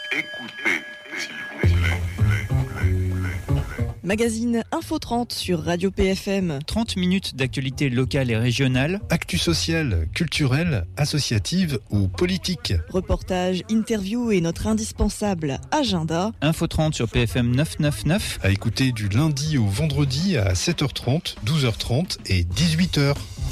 Écoutez, s'il vous plaît. Magazine Info 30 sur Radio PFM. 30 minutes d'actualité locale et régionale. Actu sociale, culturelle, associative ou politique. Reportages, interviews et notre indispensable agenda. Info 30 sur PFM 999. À écouter du lundi au vendredi à 7h30, 12h30 et 18h.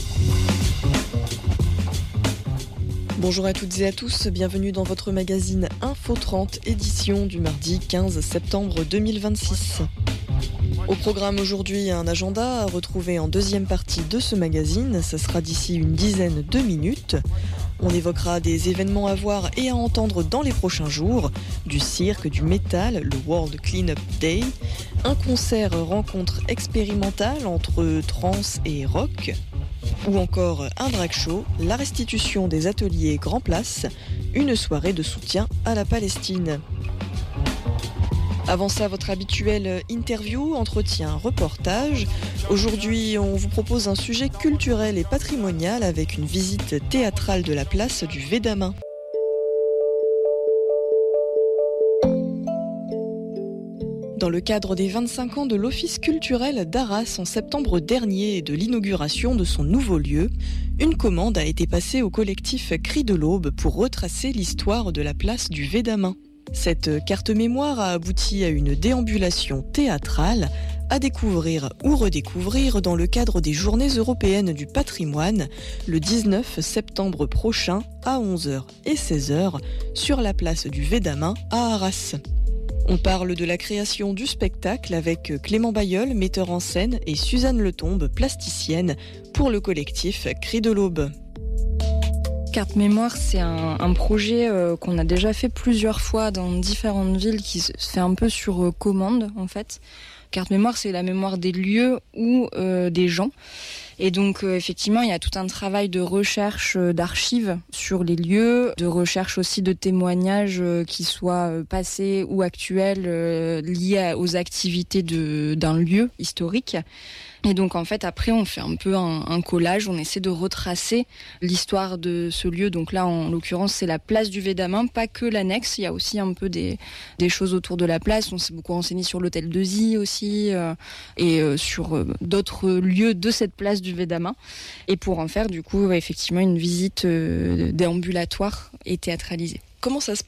Bonjour à toutes et à tous, bienvenue dans votre magazine Info 30, édition du mardi 15 septembre 2026. Au programme aujourd'hui, un agenda à retrouver en deuxième partie de ce magazine, ça sera d'ici une dizaine de minutes. On évoquera des événements à voir et à entendre dans les prochains jours, du cirque, du métal, le World Cleanup Day, un concert rencontre expérimentale entre trance et rock, ou encore un drag show, la restitution des ateliers Grand Place, une soirée de soutien à la Palestine. Avant ça, votre habituel interview, entretien, reportage. Aujourd'hui, on vous propose un sujet culturel et patrimonial avec une visite théâtrale de la place du Védamin. Dans le cadre des 25 ans de l'Office culturel d'Arras en septembre dernier et de l'inauguration de son nouveau lieu, une commande a été passée au collectif Cris de l'Aube pour retracer l'histoire de la place du Védamin. Cette carte mémoire a abouti à une déambulation théâtrale à découvrir ou redécouvrir dans le cadre des Journées européennes du patrimoine le 19 septembre prochain à 11h et 16h sur la place du Védamin à Arras. On parle de la création du spectacle avec Clément Bailleul, metteur en scène, et Suzanne Letombe, plasticienne, pour le collectif Cris de l'Aube. Carte Mémoire, c'est un projet qu'on a déjà fait plusieurs fois dans différentes villes qui se fait un peu sur commande en fait. Carte Mémoire, c'est la mémoire des lieux ou des gens. Et donc effectivement, il y a tout un travail de recherche d'archives sur les lieux, de recherche aussi de témoignages qui soient passés ou actuels liés aux activités d'un lieu historique. Et donc en fait après on fait un peu un collage, on essaie de retracer l'histoire de ce lieu. Donc là en l'occurrence c'est la place du Védamin, pas que l'annexe, il y a aussi un peu des choses autour de la place. On s'est beaucoup renseigné sur l'hôtel de Zy aussi et sur d'autres lieux de cette place du Védamin. Et pour en faire du coup effectivement une visite déambulatoire et théâtralisée. Comment ça se